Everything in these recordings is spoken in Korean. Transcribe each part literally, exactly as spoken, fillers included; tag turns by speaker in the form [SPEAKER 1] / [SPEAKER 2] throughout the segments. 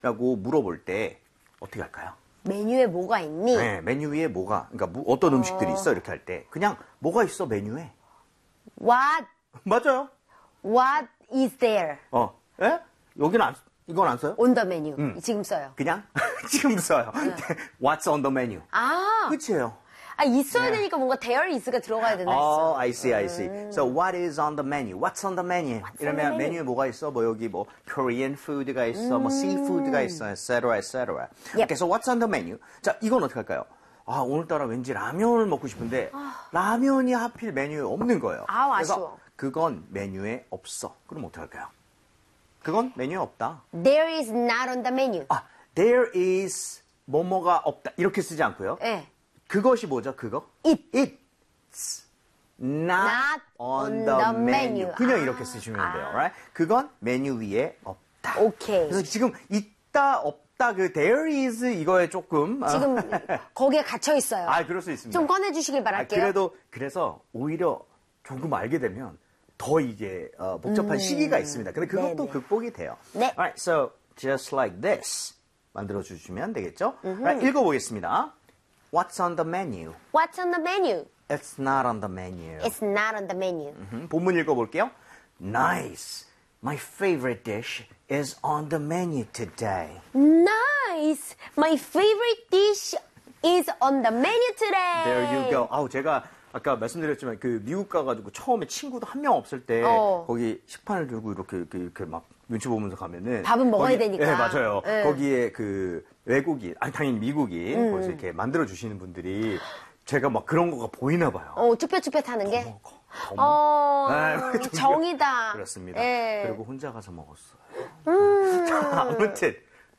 [SPEAKER 1] 라고 물어볼 때 어떻게 할까요?
[SPEAKER 2] 메뉴에 뭐가 있니?
[SPEAKER 1] 네, 메뉴 위에 뭐가, 그러니까 뭐, 어떤 음식들이 있어 이렇게 할 때 그냥 뭐가 있어 메뉴에?
[SPEAKER 2] What,
[SPEAKER 1] 맞아요.
[SPEAKER 2] what is there?
[SPEAKER 1] 어, 예? 여기는 안, 이건 안 써요?
[SPEAKER 2] On the menu.
[SPEAKER 1] 음.
[SPEAKER 2] 지금 써요.
[SPEAKER 1] 그냥 지금 써요. What's on the menu?
[SPEAKER 2] 아,
[SPEAKER 1] 끝이에요.
[SPEAKER 2] 아 있어야
[SPEAKER 1] 네.
[SPEAKER 2] 되니까 뭔가 there is가 들어가야 되나
[SPEAKER 1] Oh,
[SPEAKER 2] 했어.
[SPEAKER 1] I see, I see. So what is on the menu? What's on the menu? 이러면
[SPEAKER 2] on the
[SPEAKER 1] 메뉴에 뭐가 있어? 뭐 여기 뭐 Korean food가 있어, 뭐 seafood가 있어, et cetera, et cetera.
[SPEAKER 2] Yep.
[SPEAKER 1] Okay, so what's on the menu? 자, 이건 어떻게 할까요? 아, 오늘따라 왠지 라면을 먹고 싶은데 라면이 하필 메뉴에 없는 거예요.
[SPEAKER 2] 아우,
[SPEAKER 1] 그래서
[SPEAKER 2] 아쉬워.
[SPEAKER 1] 그건 메뉴에 없어. 그럼 어떻게 할까요? 그건 메뉴에 없다.
[SPEAKER 2] There is not on the menu.
[SPEAKER 1] 아, there is 뭐뭐가 없다. 이렇게 쓰지 않고요.
[SPEAKER 2] 네.
[SPEAKER 1] 그것이 뭐죠? 그거?
[SPEAKER 2] It.
[SPEAKER 1] It's not,
[SPEAKER 2] Not
[SPEAKER 1] on
[SPEAKER 2] on
[SPEAKER 1] the,
[SPEAKER 2] the
[SPEAKER 1] menu.
[SPEAKER 2] menu.
[SPEAKER 1] 그냥
[SPEAKER 2] 아,
[SPEAKER 1] 이렇게 쓰시면 돼요.
[SPEAKER 2] 아.
[SPEAKER 1] Right? 그건 메뉴 위에 없다.
[SPEAKER 2] 오케이.
[SPEAKER 1] 그래서 지금 있다 없다 그 there is 이거에 조금
[SPEAKER 2] 지금 거기에 갇혀 있어요.
[SPEAKER 1] 아, 그럴 수 있습니다.
[SPEAKER 2] 좀 꺼내주시길
[SPEAKER 1] 아,
[SPEAKER 2] 바랄게요.
[SPEAKER 1] 그래도 그래서 오히려 조금 알게 되면 더 이게 어, 복잡한 시기가 있습니다. 근데 그것도
[SPEAKER 2] 네네.
[SPEAKER 1] 극복이 돼요.
[SPEAKER 2] 네.
[SPEAKER 1] Alright, so just like this 만들어 주시면 되겠죠? Right, 읽어보겠습니다. What's on the menu?
[SPEAKER 2] What's on the menu?
[SPEAKER 1] It's not on the menu.
[SPEAKER 2] It's not on the menu.
[SPEAKER 1] 음, 본문 읽어볼게요. Nice. My favorite dish is on the menu today.
[SPEAKER 2] Nice. My favorite dish is on the menu today.
[SPEAKER 1] There you go. 아우, 제가 아까 말씀드렸지만 그 미국 가가지고 처음에 친구도 한 명 없을 때
[SPEAKER 2] 어.
[SPEAKER 1] 거기 식판을 들고 이렇게 이렇게, 이렇게 막 눈치 보면서 가면은
[SPEAKER 2] 밥은 먹어야
[SPEAKER 1] 거기-
[SPEAKER 2] 되니까.
[SPEAKER 1] 네, 맞아요.
[SPEAKER 2] 네.
[SPEAKER 1] 거기에 그 외국인, 아니 당연히 미국인
[SPEAKER 2] 음.
[SPEAKER 1] 거기서 이렇게 만들어 주시는 분들이 제가 막 그런 거가 보이나 봐요.
[SPEAKER 2] 어, 쭈뼛쭈뼛 하는 게.
[SPEAKER 1] 먹어, 더 먹어.
[SPEAKER 2] 어,
[SPEAKER 1] 아, 좀
[SPEAKER 2] 정이다.
[SPEAKER 1] 그렇습니다.
[SPEAKER 2] 예.
[SPEAKER 1] 그리고 혼자 가서 먹었어요.
[SPEAKER 2] 음.
[SPEAKER 1] 자, 아무튼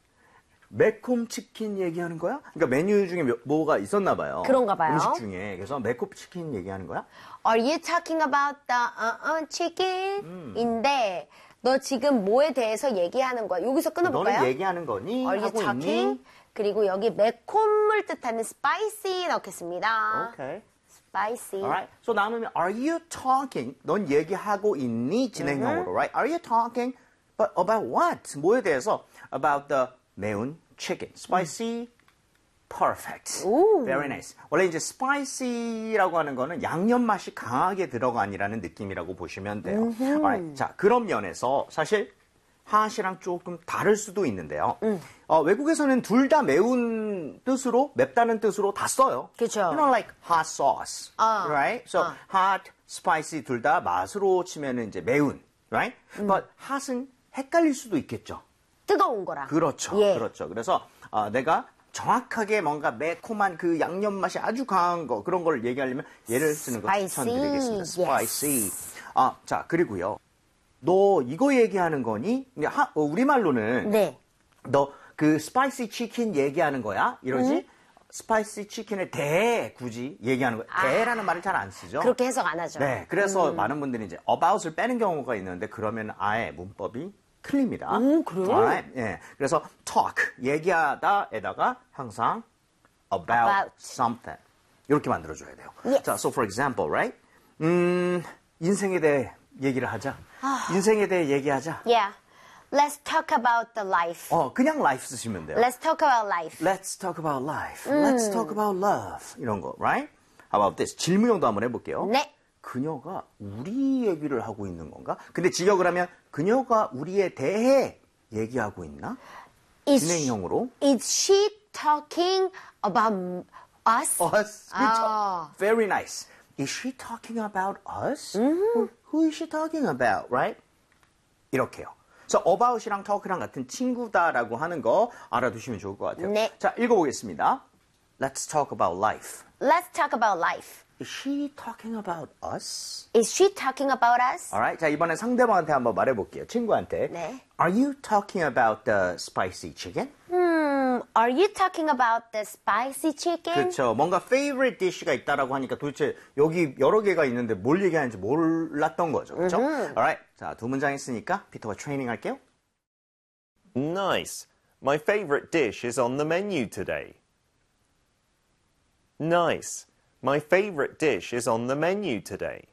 [SPEAKER 1] 매콤 치킨 얘기하는 거야? 그러니까 메뉴 중에 몇- 뭐가 있었나 봐요.
[SPEAKER 2] 그런가 봐요.
[SPEAKER 1] 음식 중에. 그래서 매콤 치킨 얘기하는 거야?
[SPEAKER 2] Are you talking about the uh, uh, chicken?
[SPEAKER 1] 음.
[SPEAKER 2] 인데 너 지금 뭐에 대해서 얘기하는 거야? 여기서 끊어볼까요?
[SPEAKER 1] 너는 얘기하는 거니?
[SPEAKER 2] Are you
[SPEAKER 1] 하고
[SPEAKER 2] talking?
[SPEAKER 1] 있니?
[SPEAKER 2] 그리고 여기 매콤을 뜻하는 spicy 넣겠습니다.
[SPEAKER 1] 오케이.
[SPEAKER 2] spicy.
[SPEAKER 1] Alright. So 나누면 are you talking? 넌 얘기하고 있니? 진행형으로, right? Are you talking? But about what? 뭐에 대해서? About the 매운 chicken. Spicy. Perfect.
[SPEAKER 2] 오.
[SPEAKER 1] Very nice. 원래 이제 spicy라고 하는 거는 양념 맛이 강하게 들어간이라는 느낌이라고 보시면 돼요. Alright. 자, 그런 면에서 사실 하시랑 조금 다를 수도 있는데요. 어, 외국에서는 둘 다 매운 뜻으로, 맵다는 뜻으로 다 써요.
[SPEAKER 2] 그쵸.
[SPEAKER 1] You know, like hot sauce,
[SPEAKER 2] 아.
[SPEAKER 1] right? So
[SPEAKER 2] 아.
[SPEAKER 1] hot, spicy 둘 다 맛으로 치면은 이제 매운, right? But hot은 헷갈릴 수도 있겠죠.
[SPEAKER 2] 뜨거운 거랑.
[SPEAKER 1] 그렇죠,
[SPEAKER 2] 예.
[SPEAKER 1] 그렇죠. 그래서 어, 내가 정확하게 뭔가 매콤한 그 양념 맛이 아주 강한 거 그런 걸 얘기하려면 얘를 쓰는 거
[SPEAKER 2] Spicy.
[SPEAKER 1] 추천드리겠습니다.
[SPEAKER 2] Yes.
[SPEAKER 1] Spicy. 아, 자 그리고요. 너 이거 얘기하는 거니? 근데 하, 어, 우리말로는
[SPEAKER 2] 네.
[SPEAKER 1] 너 그 스파이시 치킨 얘기하는 거야? 이러지? 스파이시 치킨에 대 굳이 얘기하는 거야. 대라는 말을 잘 안 쓰죠.
[SPEAKER 2] 그렇게 해석 안 하죠.
[SPEAKER 1] 네, 그래서 많은 분들이 이제 about을 빼는 경우가 있는데 그러면 아예 문법이 틀립니다.
[SPEAKER 2] 오, 그래요?
[SPEAKER 1] Alright? 예, 그래서 talk 얘기하다에다가 항상 about,
[SPEAKER 2] About.
[SPEAKER 1] something 이렇게 만들어줘야 돼요.
[SPEAKER 2] Yes.
[SPEAKER 1] 자, so for example, right? 음, 인생에 대해 얘기를 하자.
[SPEAKER 2] 아.
[SPEAKER 1] 인생에 대해 얘기하자.
[SPEAKER 2] Yeah. Let's talk about the life.
[SPEAKER 1] 어, 그냥 life 쓰시면 돼요.
[SPEAKER 2] Let's talk about life.
[SPEAKER 1] Let's talk about life. Let's talk about love. 이런 거, right? How about this? 질문형도 한번 해볼게요.
[SPEAKER 2] 네.
[SPEAKER 1] 그녀가 우리 얘기를 하고 있는 건가? 근데 직역을 하면 그녀가 우리에 대해 얘기하고 있나?
[SPEAKER 2] Is
[SPEAKER 1] 진행형으로.
[SPEAKER 2] She, is she talking about us?
[SPEAKER 1] Us. 그렇죠.
[SPEAKER 2] 아.
[SPEAKER 1] Very nice. Is she talking about us? Who, who is she talking about, right? 이렇게요. 그래서 about이랑 talk랑 같은 친구다라고 하는 거 알아두시면 좋을 것 같아요.
[SPEAKER 2] 네.
[SPEAKER 1] 자, 읽어보겠습니다. Let's talk about life.
[SPEAKER 2] Let's talk about life.
[SPEAKER 1] Is she talking about us?
[SPEAKER 2] Is she talking about us?
[SPEAKER 1] Alright, 자 이번엔 상대방한테 한번 말해볼게요. 친구한테.
[SPEAKER 2] 네.
[SPEAKER 1] Are you talking about the spicy chicken?
[SPEAKER 2] Hmm, are you talking about the spicy chicken?
[SPEAKER 1] 그렇죠. 뭔가 favorite dish가 있다라고 하니까 도대체 여기 여러 개가 있는데 뭘 얘기하는지 몰랐던 거죠. 그렇죠? Alright, 자 두 문장 했으니까 피터가 트레이닝 할게요.
[SPEAKER 3] Nice. My favorite dish is on the menu today. Nice. My favorite dish is on the menu today.